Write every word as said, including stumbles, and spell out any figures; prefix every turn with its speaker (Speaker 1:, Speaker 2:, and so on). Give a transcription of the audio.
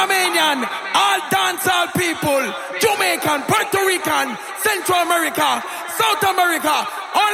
Speaker 1: Panamanian, all dancehall people, Jamaican, Puerto Rican, Central America, South America, all